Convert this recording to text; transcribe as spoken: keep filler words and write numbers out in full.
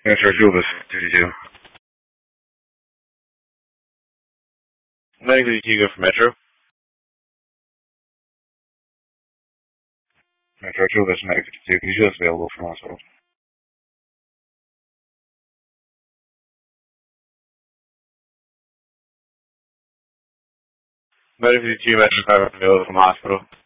Metro Jules, fifty-two. Medic fifty-two, go for Metro. Metro Jules, Medic fifty-two, can you show us available from hospital? Medic fifty-two, Metro five, available from hospital.